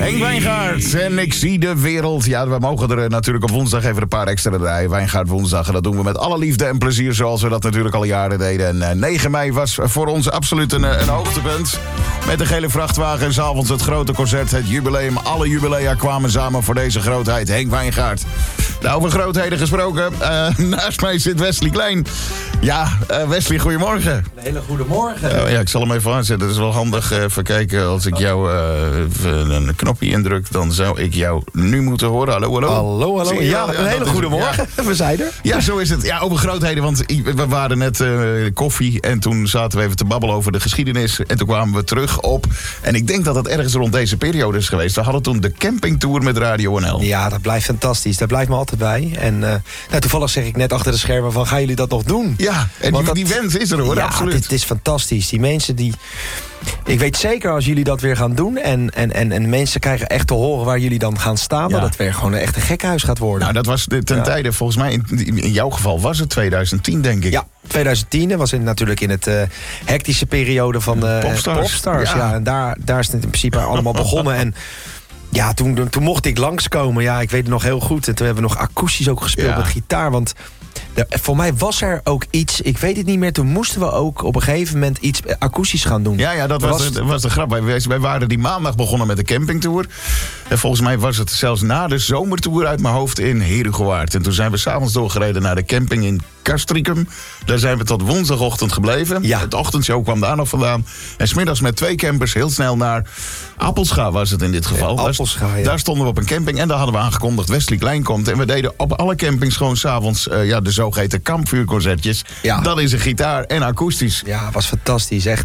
Henk Wijngaard en Ik zie de wereld. Ja, we mogen er natuurlijk op woensdag even een paar extra draaien. Wijngaard woensdag. En dat doen we met alle liefde en plezier, zoals we dat natuurlijk al jaren deden. En 9 mei was voor ons absoluut een hoogtepunt. Met de gele vrachtwagen en 's avonds het grote concert, het jubileum. Alle jubilea kwamen samen voor deze grootheid. Henk Wijngaard. Nou, over grootheden gesproken. Naast mij zit Wesley Klein. Ja, Wesley, goedemorgen. Een hele goede morgen. Ja, ik zal hem even aanzetten. Dat is wel handig. Even kijken, als ik jou een knopje indruk, dan zou ik jou nu moeten horen. Hallo, hallo. Hallo. Ja, een hele goede morgen. Ja. We zijn er. Ja, zo is het. Ja, over grootheden, want we waren net koffie en toen zaten we even te babbelen over de geschiedenis. En toen kwamen we terug op, en ik denk dat het ergens rond deze periode is geweest. We hadden toen de campingtour met Radio NL. Ja, dat blijft fantastisch. Dat blijft me altijd bij. En toevallig zeg ik net achter de schermen van, gaan jullie dat nog doen? Ja, en die wens is er hoor, ja, absoluut. Het is fantastisch. Die mensen die... Ik weet zeker als jullie dat weer gaan doen en mensen krijgen echt te horen waar jullie dan gaan staan, dat het weer gewoon echt een gekhuis gaat worden. Nou, dat was ten tijde, volgens mij, in jouw geval was het 2010, denk ik. Ja, 2010 was natuurlijk in het hectische periode van de Popstars. Ja, en daar is het in principe allemaal begonnen. En ja, toen mocht ik langskomen. Ja, ik weet het nog heel goed. En toen hebben we nog akoestisch ook gespeeld met gitaar, want... voor mij was er ook iets, ik weet het niet meer... toen moesten we ook op een gegeven moment iets akoestisch gaan doen. Ja, dat was de grap. Wij waren die maandag begonnen met de campingtour. En volgens mij was het zelfs na de zomertour uit mijn hoofd in Herugewaard. En toen zijn we 's avonds doorgereden naar de camping in Castricum. Daar zijn we tot woensdagochtend gebleven. Ja. Het ochtendshow kwam daar nog vandaan. En 's middags met 2 campers heel snel naar Appelscha was het in dit geval. Ja, Appelscha, ja. Daar stonden we op een camping en daar hadden we aangekondigd Wesley Klein komt. En we deden op alle campings gewoon 's avonds de zogeheten kampvuurconcertjes. Ja. Dat is een gitaar en akoestisch. Ja, het was fantastisch. Echt,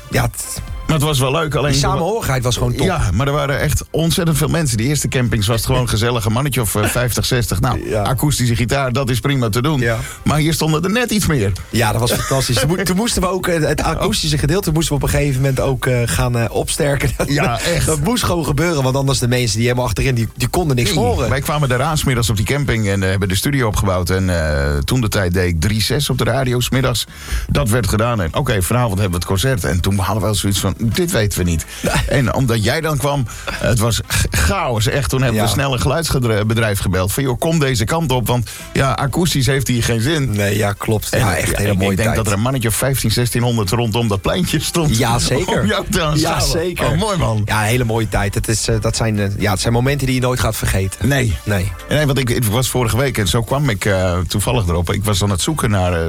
maar het was wel leuk. Alleen die samenhorigheid was gewoon top. Ja, maar er waren echt ontzettend veel mensen. Die eerste campings was het gewoon gezellig. Een mannetje of 50, 60. Nou, akoestische gitaar, dat is prima te doen. Ja. Maar hier stonden er net iets meer. Ja, dat was fantastisch. Toen moesten we ook het akoestische gedeelte moesten we op een gegeven moment ook gaan opsterken. Ja, echt. Dat moest gewoon gebeuren. Want anders de mensen die helemaal achterin, die konden niks horen. Wij kwamen eraan 's middags op die camping en hebben de studio opgebouwd. En toen de tijd deed ik 3-6 op de radio 's middags. Dat werd gedaan. En oké, vanavond hebben we het concert. En toen hadden we wel zoiets van, dit weten we niet. En omdat jij dan kwam, het was chaos. Echt, toen hebben we snel een geluidsbedrijf gebeld. Van joh, kom deze kant op. Want ja, akoestisch heeft hier geen zin. Nee, ja, klopt. Ja, echt hele mooie tijd. Ik denk dat er een mannetje of 1600 rondom dat pleintje stond. Ja, zeker. Om jou te aanschouwen. Ja, zeker. Oh, mooi man. Ja, een hele mooie tijd. Het zijn momenten die je nooit gaat vergeten. Nee, want ik was vorige week en zo kwam ik toevallig erop. Ik was aan het zoeken naar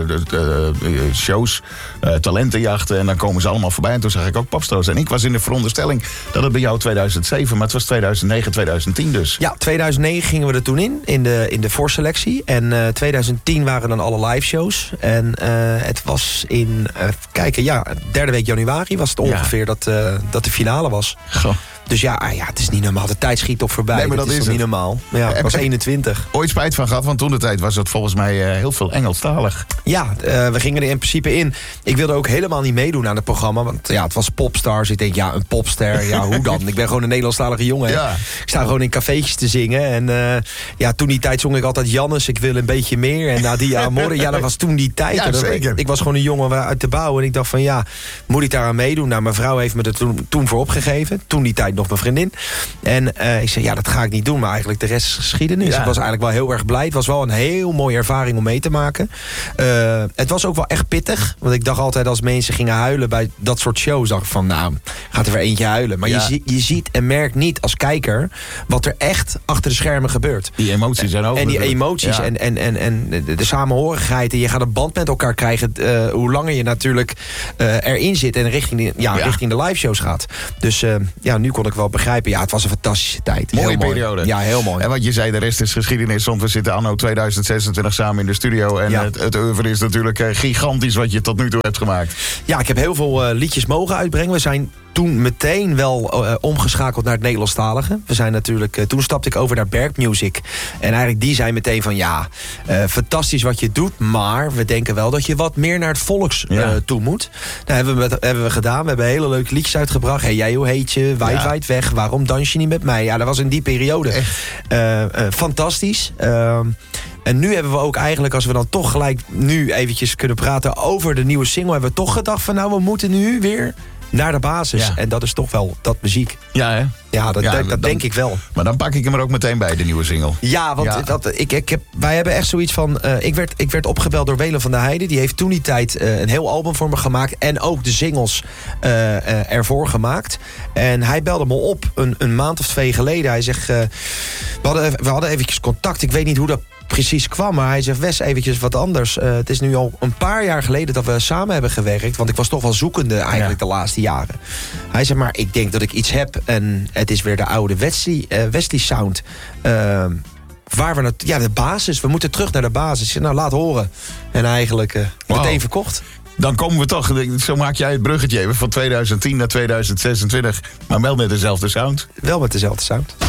shows, talentenjachten. En dan komen ze allemaal voorbij. En toen zag ik ook Popstars. En ik was in de veronderstelling dat het bij jou 2007, maar het was 2009, 2010 dus. Ja, 2009 gingen we er toen in de voorselectie. En 2010 waren dan alle live shows. En het was in, derde week januari was het ongeveer dat de finale was. Goh. Dus ja, het is niet normaal. De tijd schiet op voorbij. Nee, maar dat is niet normaal. Ja, ik was 21. Ooit spijt van gehad, want toen de tijd was het volgens mij heel veel Engelstalig. Ja, we gingen er in principe in. Ik wilde ook helemaal niet meedoen aan het programma. Want ja, het was Popstars. Ik denk, ja, een popster. Ja, hoe dan? Ik ben gewoon een Nederlandstalige jongen. Ja. Ik sta gewoon in cafeetjes te zingen. En toen die tijd zong ik altijd Jannes, ik wil een beetje meer. En Nadia Amore. Ja, dat was toen die tijd. Ja, zeker. Ik was gewoon een jongen uit de bouw. En ik dacht van, ja, moet ik daar aan meedoen? Nou, mijn vrouw heeft me er toen voor opgegeven. Toen die tijd nog mijn vriendin. En ik zei, ja, dat ga ik niet doen. Maar eigenlijk de rest is geschiedenis. Ja. Ik was eigenlijk wel heel erg blij. Het was wel een heel mooie ervaring om mee te maken. Het was ook wel echt pittig. Want ik dacht altijd als mensen gingen huilen bij dat soort shows, dacht ik van, nou, gaat er weer eentje huilen. Maar je ziet en merkt niet als kijker wat er echt achter de schermen gebeurt. Die emoties zijn over. En die emoties en de samenhorigheid. En je gaat een band met elkaar krijgen hoe langer je natuurlijk erin zit en richting de live shows gaat. Dus nu kon ik wel begrijpen. Ja, het was een fantastische tijd. Mooie periode. Ja, heel mooi. En wat je zei, de rest is geschiedenis. Want we zitten anno 2026 samen in de studio. En het oeuvre is natuurlijk gigantisch wat je tot nu toe hebt gemaakt. Ja, ik heb heel veel liedjes mogen uitbrengen. We zijn toen meteen wel omgeschakeld naar het Nederlandstalige. We zijn natuurlijk, toen stapte ik over naar Berg Music. En eigenlijk die zijn meteen van fantastisch wat je doet, maar we denken wel dat je wat meer naar het volks toe moet. Dat hebben we gedaan. We hebben hele leuke liedjes uitgebracht. Hey, jij, hoe heet je? Waait weg. Waarom dans je niet met mij? Ja, dat was in die periode fantastisch. En nu hebben we ook eigenlijk, als we dan toch gelijk nu eventjes kunnen praten over de nieuwe single, hebben we toch gedacht van, nou, we moeten nu weer naar de basis. Ja. En dat is toch wel dat muziek. Ja, hè? Ja, dat denk ik wel. Maar dan pak ik hem er ook meteen bij, de nieuwe single. Ja, want wij hebben echt zoiets van... Ik werd opgebeld door Welen van der Heijden. Die heeft toen die tijd een heel album voor me gemaakt. En ook de singles ervoor gemaakt. En hij belde me op een maand of 2 geleden. Hij zegt... We hadden eventjes contact. Ik weet niet hoe dat precies kwam. Maar hij zegt, Wes, eventjes wat anders. Het is nu al een paar jaar geleden dat we samen hebben gewerkt. Want ik was toch wel zoekende eigenlijk de laatste jaren. Hij zegt, maar ik denk dat ik iets heb. En het is weer de oude Wesley sound. Waar we de basis. We moeten terug naar de basis. Nou, laat horen. En eigenlijk meteen verkocht. Dan komen we toch, zo maak jij het bruggetje even van 2010 naar 2026. Maar wel met dezelfde sound. Wel met dezelfde sound.